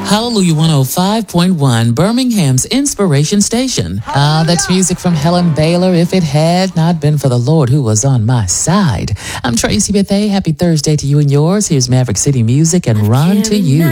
Hallelujah 105.1, Birmingham's Inspiration Station. That's music from Helen Baylor, If It Had Not Been for the Lord Who Was on My Side. I'm Tracy Bethea. Happy Thursday to you and yours. Here's Maverick City Music and Run to You.